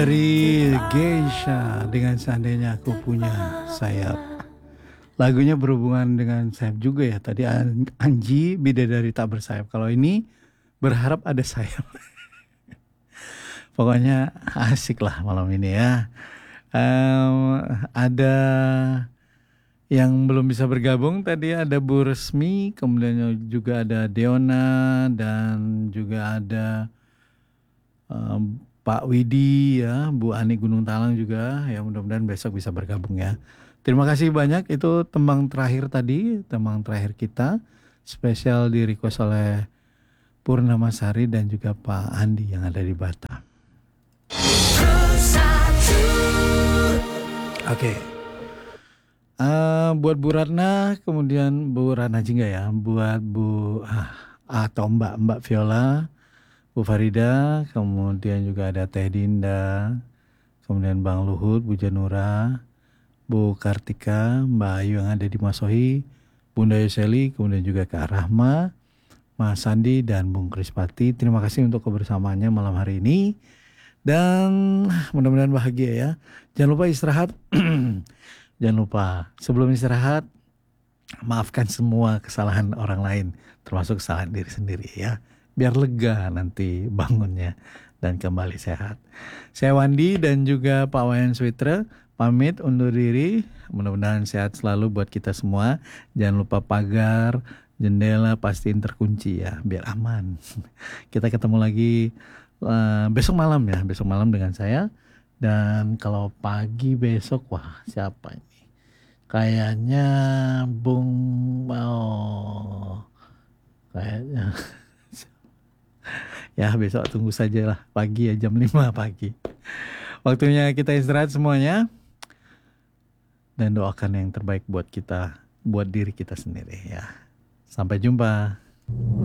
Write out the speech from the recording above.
Dari Geisha dengan seandainya aku punya sayap. Lagunya berhubungan dengan sayap juga ya. Tadi Anji bidadari tak bersayap. Kalau ini berharap ada sayap. Pokoknya asik lah malam ini ya. Ada yang belum bisa bergabung tadi, ada Bu Resmi, kemudian juga ada Deona dan juga ada Pak Widi ya, Bu Ani Gunung Talang juga, ya mudah-mudahan besok bisa bergabung ya. Terima kasih banyak, itu tembang terakhir tadi, tembang terakhir kita, spesial di request oleh Purnama Sari dan juga Pak Andi yang ada di Batam. Oke. Buat Bu Ratna, kemudian Bu Ratna Jingga ya, buat Bu atau Mbak Viola, Bu Farida, kemudian juga ada Teh Dinda, kemudian Bang Luhut, Bu Janura, Bu Kartika, Mbak Ayu yang ada di Masohi, Bunda Yoseli, kemudian juga Kak Rahma, Mas Sandi, dan Bung Krispati. Terima kasih untuk kebersamaannya malam hari ini. Dan mudah-mudahan bahagia ya. Jangan lupa istirahat. Jangan lupa sebelum istirahat, maafkan semua kesalahan orang lain, termasuk kesalahan diri sendiri ya. Biar lega nanti bangunnya dan kembali sehat. Saya Wandi dan juga Pak Wayan Switra pamit undur diri. Mudah-mudahan sehat selalu buat kita semua. Jangan lupa pagar, jendela pastiin terkunci ya, biar aman. Kita ketemu lagi besok malam ya, besok malam dengan saya. Dan kalau pagi besok, wah siapa ini? Kayaknya kayaknya ya besok tunggu saja lah, pagi ya, jam 5 pagi. Waktunya kita istirahat semuanya dan doakan yang terbaik buat kita, buat diri kita sendiri ya. Sampai jumpa.